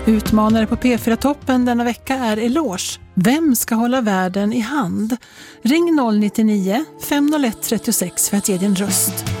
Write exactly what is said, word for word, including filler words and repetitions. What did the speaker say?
Utmanare på P fyra-toppen denna vecka är Eloge. Vem ska hålla världen i hand? Ring noll nio nio, fem noll ett tre sex för att ge din röst.